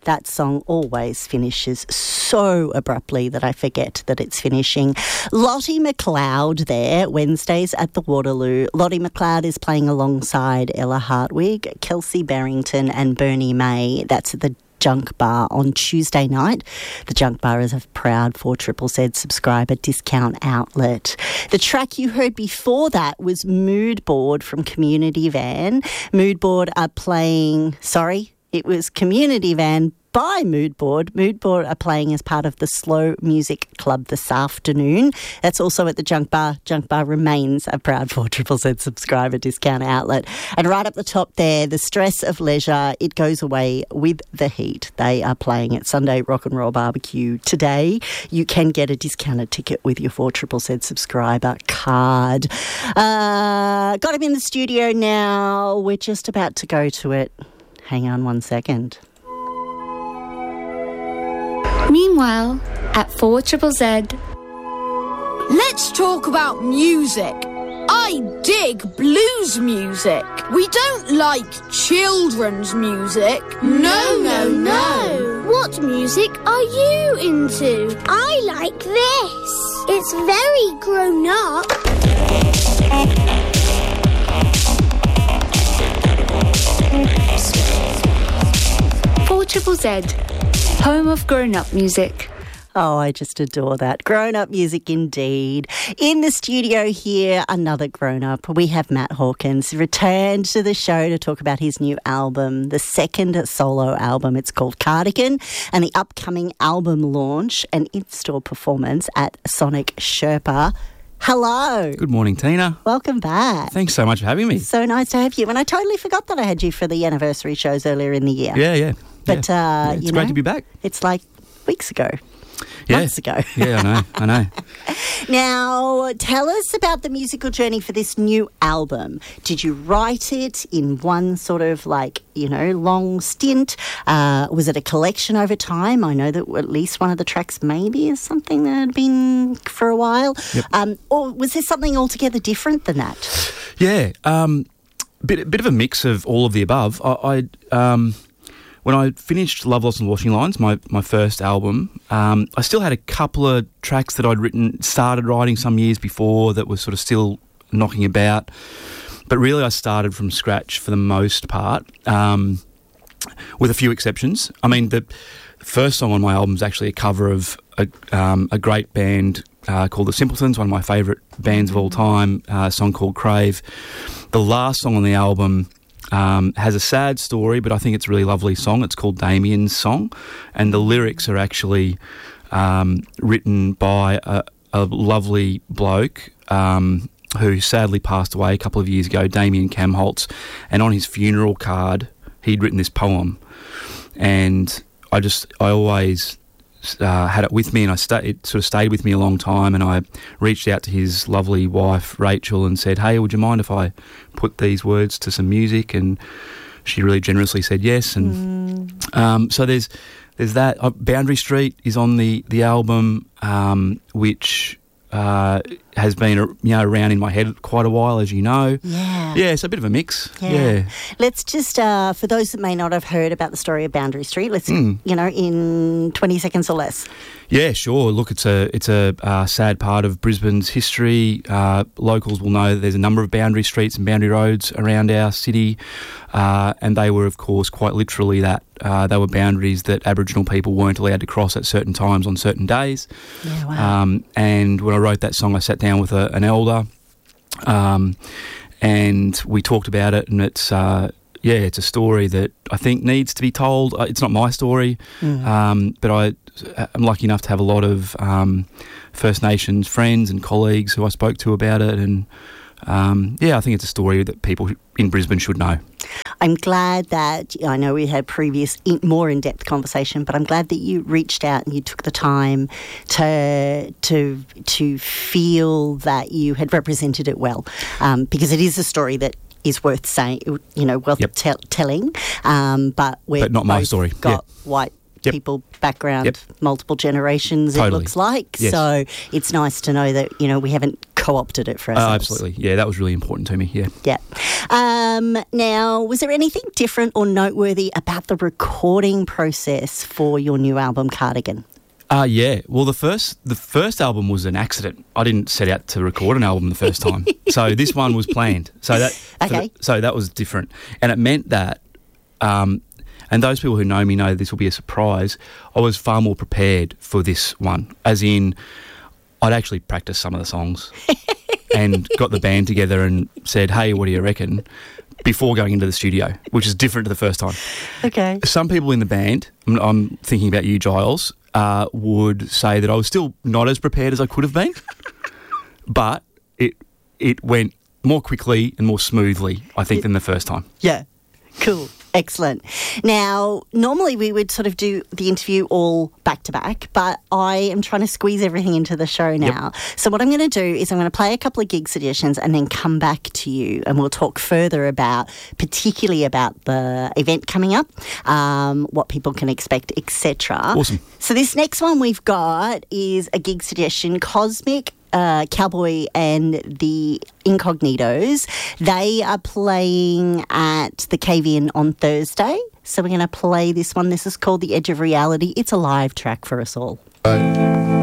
that song always finishes so abruptly that I forget that it's finishing. Lottie McLeod there, Wednesdays at the Waterloo. Lottie McLeod is playing alongside Ella Hartwig, Kelsey Barrington and Bernie May. That's at the Junk Bar on Tuesday night. The Junk Bar is a proud 4ZZZ subscriber discount outlet. The track you heard before that was Mood Board from Community Van. Mood Board are playing... it was Community Van by Mood Board. Mood Board are playing as part of the Slow Music Club this afternoon. That's also at the Junk Bar. Junk Bar remains a proud 4ZZZ subscriber discount outlet. And right up the top there, the stress of leisure, it goes away with the heat. They are playing at Sunday Rock and Roll Barbecue today. You can get a discounted ticket with your 4ZZZ subscriber card. Got him in the studio now. We're just about to go to it. Hang on one second. Meanwhile, at 4ZZZ... Let's talk about music. I dig blues music. We don't like children's music. No. What music are you into? I like this. It's very grown up. 4ZZZ, home of grown-up music. Oh, I just adore that. Grown-up music indeed. In the studio here, another grown-up. We have Matt Hawkins, returned to the show to talk about his new album, the second solo album. It's called Cardigan, and the upcoming album launch and in-store performance at Sonic Sherpa. Hello. Good morning, Tina. Welcome back. Thanks so much for having me. So nice to have you. And I totally forgot that I had you for the anniversary shows earlier in the year. Yeah. But, it's great to be back. It's like weeks ago. Months ago. Yeah, I know. Now, tell us about the musical journey for this new album. Did you write it in one sort of long stint? Was it a collection over time? I know that at least one of the tracks maybe is something that had been for a while. Yep. Or was there something altogether different than that? Yeah, bit of a mix of all of the above. When I finished Love, Lost and Washing Lines, my first album, I still had a couple of tracks that I'd started writing some years before that were sort of still knocking about. But really I started from scratch for the most part, with a few exceptions. I mean, the first song on my album is actually a cover of a great band called The Simpletons, one of my favourite bands of all time, a song called Crave. The last song on the album has a sad story, but I think it's a really lovely song. It's called Damien's Song, and the lyrics are actually written by a lovely bloke who sadly passed away a couple of years ago, Damien Kamholtz, and on his funeral card he'd written this poem, and I always had it with me, and it sort of stayed with me a long time, and I reached out to his lovely wife Rachel and said, hey, would you mind if I put these words to some music? And she really generously said yes. And so there's that. Boundary Street is on the album, which has been around in my head quite a while, as you know. Yeah, it's a bit of a mix. Yeah. Let's just, for those that may not have heard about the story of Boundary Street, let's, in 20 seconds or less. Yeah, sure. Look, it's a sad part of Brisbane's history. Locals will know that there's a number of boundary streets and boundary roads around our city, and they were, of course, quite literally that. They were boundaries that Aboriginal people weren't allowed to cross at certain times on certain days. Yeah, wow. And when I wrote that song, I sat down with an elder, and we talked about it, and it's a story that I think needs to be told. It's not my story, but I'm lucky enough to have a lot of First Nations friends and colleagues who I spoke to about it, and I think it's a story that people in Brisbane should know. I'm glad that, I know we had previous more in-depth conversation, but I'm glad that you reached out and you took the time to feel that you had represented it well, because it is a story that is worth saying, telling, but not my story. Got white people, background, multiple generations, totally. It looks like. Yes. So it's nice to know that, we haven't co-opted it for ourselves. Absolutely. Yeah, that was really important to me. Yeah. Yeah. Now, was there anything different or noteworthy about the recording process for your new album, Cardigan? Yeah. Well, the first album was an accident. I didn't set out to record an album the first time, so this one was planned. So that was different, and it meant that, and those people who know me know this will be a surprise. I was far more prepared for this one, as in, I'd actually practiced some of the songs and got the band together and said, "Hey, what do you reckon?" before going into the studio, which is different to the first time. Okay. Some people in the band, I'm thinking about you, Giles, would say that I was still not as prepared as I could have been, but it went more quickly and more smoothly, I think, than the first time. Yeah. Cool. Excellent. Now, normally we would sort of do the interview all back to back, but I am trying to squeeze everything into the show now. Yep. So what I'm going to do is I'm going to play a couple of gig suggestions and then come back to you and we'll talk further particularly about the event coming up, what people can expect, etc. Awesome. So this next one we've got is a gig suggestion, Cosmic Cowboy and the Incognitos. They are playing at the Cave-In on Thursday. So we're going to play this one. This is called The Edge of Reality. It's a live track for us all.